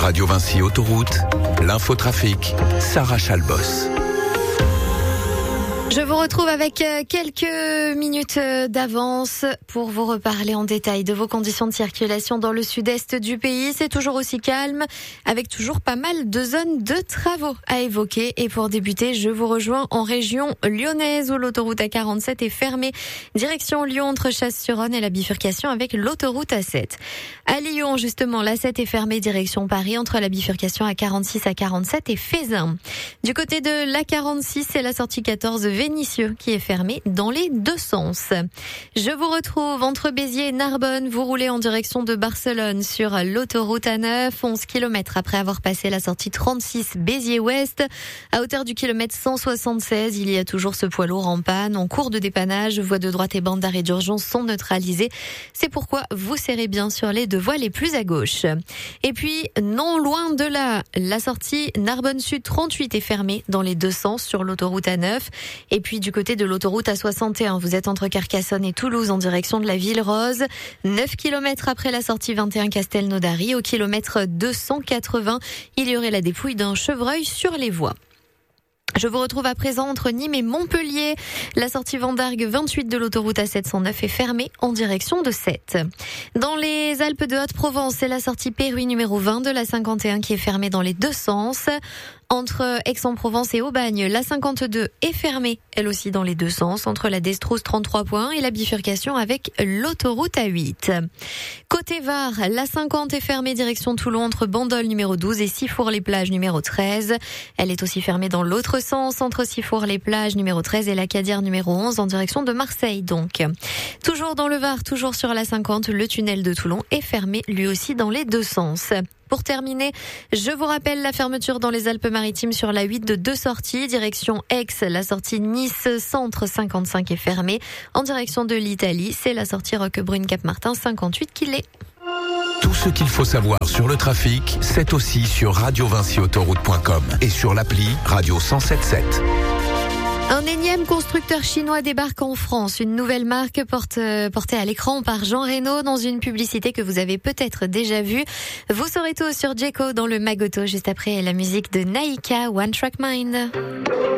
Radio Vinci Autoroute, l'infotrafic, Sarah Chalbos. Je vous retrouve avec quelques minutes d'avance pour vous reparler en détail de vos conditions de circulation dans le sud-est du pays. C'est toujours aussi calme, avec toujours pas mal de zones de travaux à évoquer. Et pour débuter, je vous rejoins en région lyonnaise où l'autoroute A47 est fermée. Direction Lyon entre Chasse-sur-Rhône et la bifurcation avec l'autoroute A7. À Lyon, justement, l'A7 est fermée direction Paris entre la bifurcation A46 à 47 et Fézin. Du côté de l'A46, c'est la sortie 14 Vénissieux qui est fermé dans les deux sens. Je vous retrouve entre Béziers et Narbonne. Vous roulez en direction de Barcelone sur l'autoroute A9, 11 km après avoir passé la sortie 36 Béziers-Ouest. À hauteur du kilomètre 176, il y a toujours ce poids lourd en panne. En cours de dépannage, voies de droite et bandes d'arrêt d'urgence sont neutralisées. C'est pourquoi vous serrez bien sur les deux voies les plus à gauche. Et puis, non loin de là, la sortie Narbonne Sud 38 est fermée dans les deux sens sur l'autoroute A9. Et puis du côté de l'autoroute A61, vous êtes entre Carcassonne et Toulouse en direction de la Ville Rose. 9 km après la sortie 21 Castelnaudary, au kilomètre 280, il y aurait la dépouille d'un chevreuil sur les voies. Je vous retrouve à présent entre Nîmes et Montpellier. La sortie Vendargue 28 de l'autoroute A709 est fermée en direction de Sète. Dans les Alpes de Haute-Provence, c'est la sortie Péruy numéro 20 de la 51 qui est fermée dans les deux sens. Entre Aix-en-Provence et Aubagne, la 52 est fermée, elle aussi dans les deux sens, entre la Destrousse 33 points et la bifurcation avec l'autoroute A8. Côté Var, la 50 est fermée direction Toulon entre Bandol numéro 12 et Sifour-les-Plages numéro 13. Elle est aussi fermée dans l'autre sens entre Sifour-les-Plages numéro 13 et la Cadière numéro 11 en direction de Marseille donc. Toujours dans le Var, toujours sur la 50, le tunnel de Toulon est fermé lui aussi dans les deux sens. Pour terminer, je vous rappelle la fermeture dans les Alpes-Maritimes sur la 8 de deux sorties. Direction Aix, la sortie Nice Centre 55 est fermée. En direction de l'Italie, c'est la sortie Roquebrune-Cap-Martin 58 qui l'est. Tout ce qu'il faut savoir sur le trafic, c'est aussi sur radiovinciautoroute.com et sur l'appli Radio 1077. Un énième constructeur chinois débarque en France. Une nouvelle marque portée à l'écran par Jean Reno dans une publicité que vous avez peut-être déjà vue. Vous saurez tout sur Djeko dans le Magoto juste après la musique de Naïka, One Track Mind.